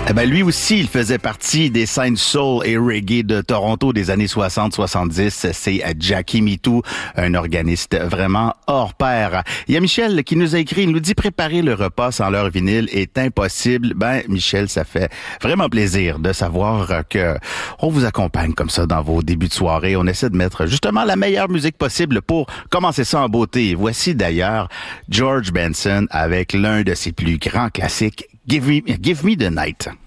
Eh ben, lui aussi, il faisait partie des scènes soul et reggae de Toronto des années 60-70. C'est Jackie Mitou, un organiste vraiment hors pair. Il y a Michel qui nous a écrit, il nous dit préparer le repas sans leur vinyle est impossible. Ben, Michel, ça fait vraiment plaisir de savoir que on vous accompagne comme ça dans vos débuts de soirée. On essaie de mettre justement la meilleure musique possible pour commencer ça en beauté. Voici d'ailleurs George Benson avec l'un de ses plus grands classiques, Give Me the Night.